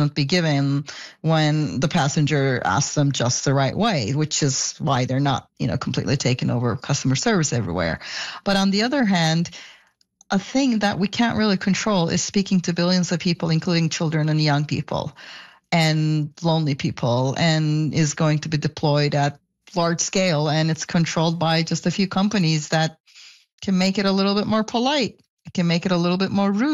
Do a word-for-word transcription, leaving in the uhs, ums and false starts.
shouldn't be given when the passenger asks them just the right way, which is why they're not, you know, completely taking over customer service everywhere. But on the other hand, a thing that we can't really control is speaking to billions of people, including children and young people and lonely people, and is going to be deployed at large scale. And it's controlled by just a few companies that can make it a little bit more polite, can make it a little bit more rude.